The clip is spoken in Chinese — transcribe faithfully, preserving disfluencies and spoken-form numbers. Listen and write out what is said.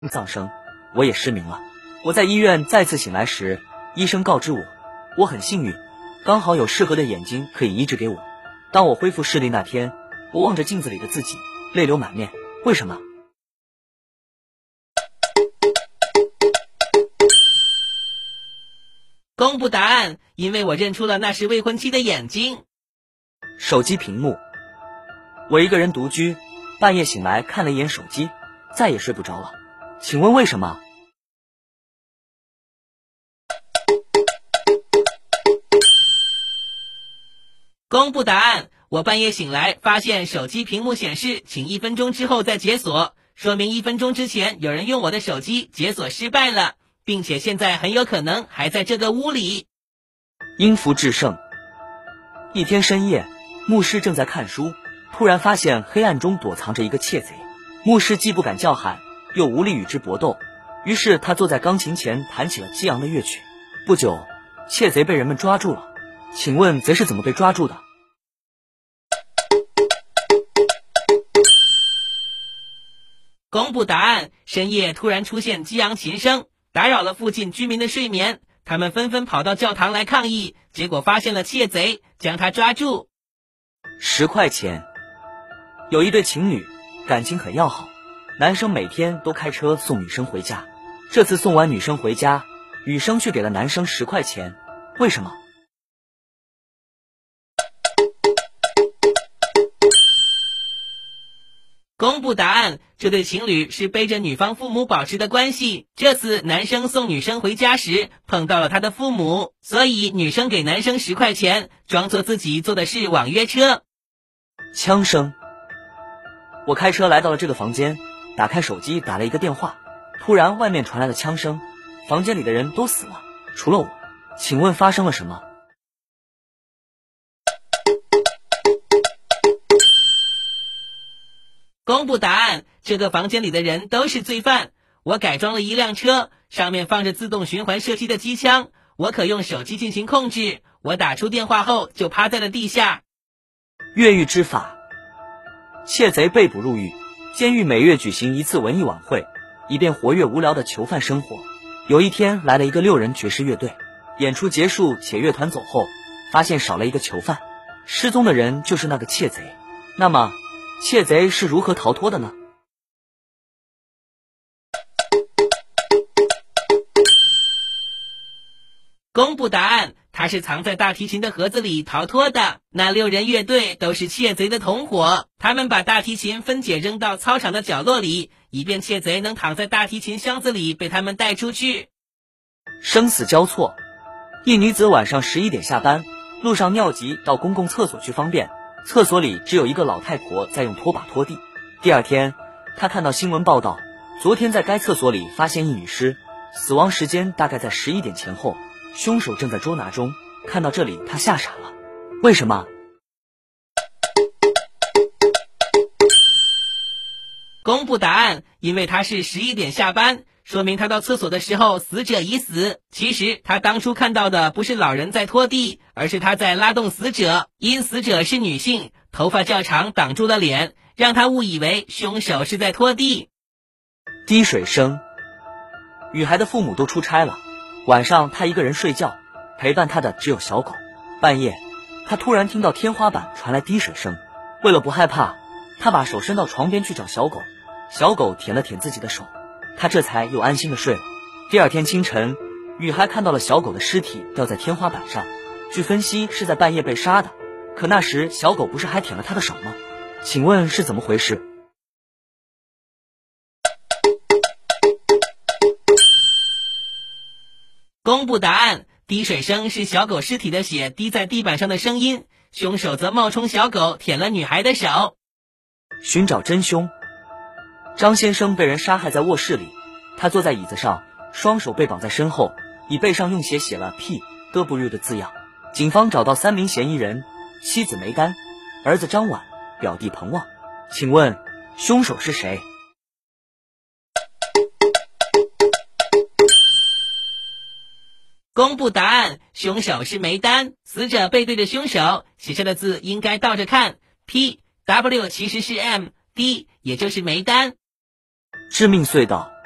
葬生，我也失明了。我在医院再次醒来时，医生告知我，我很幸运，刚好有适合的眼睛可以医治给我。当我恢复视力那天，我望着镜子里的自己，泪流满面。为什么？ 公布答案，因为我认出了那是未婚妻的眼睛。 手机屏幕。我一个人独居，半夜醒来看了一眼手机，再也睡不着了。请问为什么？ 公布答案，我半夜醒来发现手机屏幕显示请一分钟之后再解锁，说明一分钟之前有人用我的手机解锁失败了，并且现在很有可能还在这个屋里。 因福制胜。一天深夜，牧师正在看书，突然发现黑暗中躲藏着一个窃贼。牧师既不敢叫喊，又无力与之搏斗，于是他坐在钢琴前弹起了激昂的乐曲。不久，窃贼被人们抓住了。请问贼是怎么被抓住的？ 公布答案，深夜突然出现激昂琴声，打扰了附近居民的睡眠，他们纷纷跑到教堂来抗议，结果发现了窃贼，将他抓住。 十块钱。有一对情侣，感情很要好，男生每天都开车送女生回家。这次送完女生回家，女生却给了男生十块钱，为什么？ 公布答案，这对情侣是背着女方父母保持的关系。这次男生送女生回家时碰到了他的父母，所以女生给男生十块钱，装作自己坐的是网约车。 枪声。我开车来到了这个房间，打开手机打了一个电话，突然外面传来了枪声，房间里的人都死了，除了我。请问发生了什么？ 公布答案，这个房间里的人都是罪犯。我改装了一辆车，上面放着自动循环射击的机枪，我可用手机进行控制。我打出电话后就趴在了地下。 越狱之法。窃贼被捕入狱，监狱每月举行一次文艺晚会，以便活跃无聊的囚犯生活。有一天来了一个六人爵士乐队，演出结束且乐团走后，发现少了一个囚犯，失踪的人就是那个窃贼。那么窃贼是如何逃脱的呢？ 公布答案，他是藏在大提琴的盒子里逃脱的。那六人乐队都是窃贼的同伙，他们把大提琴分解扔到操场的角落里，以便窃贼能躺在大提琴箱子里被他们带出去。 生死交错。一女子晚上十一点下班，路上尿急到公共厕所去方便，厕所里只有一个老太婆在用拖把拖地。第二天，她看到新闻报道，昨天在该厕所里发现一女尸，死亡时间大概在十一点前后，凶手正在捉拿中。看到这里，她吓傻了。为什么？ 公布答案，因为他是十一点下班，说明他到厕所的时候死者已死。其实他当初看到的不是老人在拖地，而是他在拉动死者。因死者是女性，头发较长挡住了脸，让他误以为凶手是在拖地。 滴水声。女孩的父母都出差了，晚上她一个人睡觉，陪伴她的只有小狗。半夜，她突然听到天花板传来滴水声，为了不害怕，她把手伸到床边去找小狗，小狗舔了舔自己的手，她这才又安心的睡了。第二天清晨，女孩看到了小狗的尸体掉在天花板上，据分析是在半夜被杀的，可那时小狗不是还舔了她的手吗？请问是怎么回事？ 公布答案，滴水声是小狗尸体的血滴在地板上的声音，凶手则冒充小狗舔了女孩的手。 寻找真凶。张先生被人杀害在卧室里，他坐在椅子上，双手被绑在身后，椅背上用血写了 P W 的字样。警方找到三名嫌疑人，妻子梅丹，儿子张婉，表弟彭旺。请问凶手是谁？ 公布答案，凶手是梅丹，死者背对着凶手，写下的字应该倒着看 ，P W 其实是 M D， 也就是梅丹。 致命隧道。